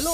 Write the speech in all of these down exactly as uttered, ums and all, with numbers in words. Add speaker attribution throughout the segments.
Speaker 1: Hallo!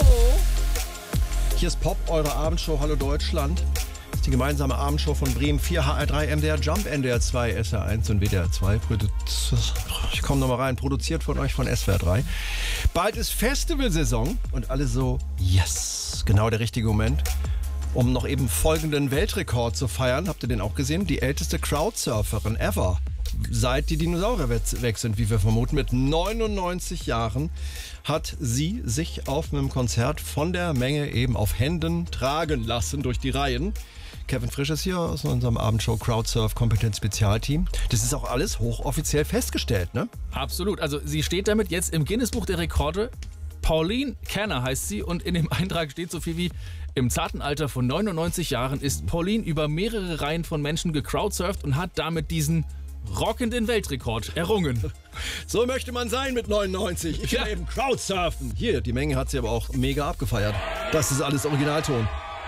Speaker 1: Hier ist Pop, eure Abendshow Hallo Deutschland. Das ist die gemeinsame Abendshow von Bremen vier, H R drei, M D R Jump, N D R zwei, S R eins und W D R zwei. Ich komme nochmal rein, produziert von euch von S W R drei. Bald ist Festivalsaison und alle so, yes, genau der richtige Moment, um noch eben folgenden Weltrekord zu feiern. Habt ihr den auch gesehen? Die älteste Crowdsurferin ever. Seit die Dinosaurier weg sind, wie wir vermuten, mit neunundneunzig Jahren hat sie sich auf einem Konzert von der Menge eben auf Händen tragen lassen durch die Reihen. Kevin Frisch ist hier aus unserem Abendshow Crowdsurf Kompetenz Spezialteam. Das ist auch alles hochoffiziell festgestellt, ne?
Speaker 2: Absolut. Also sie steht damit jetzt im Guinness-Buch der Rekorde. Pauline Canner heißt sie und in dem Eintrag steht so viel wie: Im zarten Alter von neunundneunzig Jahren ist Pauline über mehrere Reihen von Menschen gecrowdsurft und hat damit diesen rockenden Weltrekord errungen.
Speaker 1: So möchte man sein mit neunundneunzig. Ich will
Speaker 2: Ja.
Speaker 1: eben Crowdsurfen. Hier, die Menge hat sie aber auch mega abgefeiert. Das ist alles Originalton.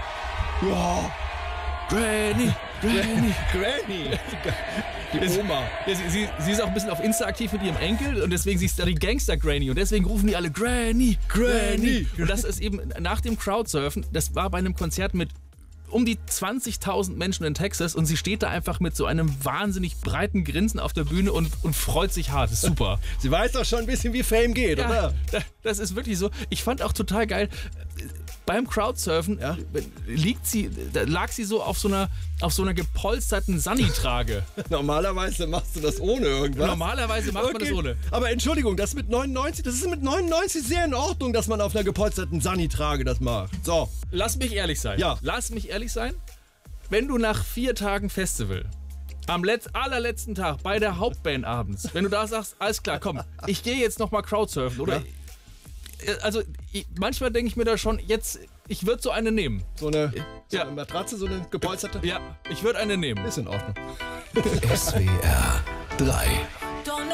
Speaker 1: Ja.
Speaker 2: Granny, Granny.
Speaker 1: Granny. Die Oma.
Speaker 2: Ja, sie, sie, sie ist auch ein bisschen auf Insta aktiv mit ihrem Enkel und deswegen sie ist da die Gangster-Granny und deswegen rufen die alle Granny, Granny. Und das ist eben nach dem Crowdsurfen, das war bei einem Konzert mit um die zwanzigtausend Menschen in Texas und sie steht da einfach mit so einem wahnsinnig breiten Grinsen auf der Bühne und, und freut sich hart. Das ist super.
Speaker 1: Sie weiß doch schon ein bisschen, wie Fame geht,
Speaker 2: Ja,
Speaker 1: oder?
Speaker 2: da- das ist wirklich so. Ich fand auch total geil, beim Crowdsurfen
Speaker 1: Ja.
Speaker 2: liegt sie, da lag sie so auf so einer, auf so einer gepolsterten Sunny-Trage.
Speaker 1: Normalerweise machst du das ohne irgendwas.
Speaker 2: Normalerweise macht man das ohne.
Speaker 1: Aber Entschuldigung, das mit neunundneunzig, das ist mit neunundneunzig sehr in Ordnung, dass man auf einer gepolsterten Sunny-Trage das macht. So.
Speaker 2: Lass mich ehrlich sein.
Speaker 1: Ja.
Speaker 2: Lass mich ehrlich sein. Wenn du nach vier Tagen Festival, am letz-, allerletzten Tag, bei der Hauptband abends, wenn du da sagst, alles klar, komm, ich gehe jetzt nochmal Crowdsurfen, oder?
Speaker 1: Ja.
Speaker 2: Also, ich, manchmal denke ich mir da schon, jetzt, ich würde so eine nehmen.
Speaker 1: So eine, so
Speaker 2: Ja.
Speaker 1: eine Matratze, so eine gepolsterte.
Speaker 2: Ja, ich würde eine nehmen.
Speaker 1: Ist in Ordnung.
Speaker 3: S W R drei.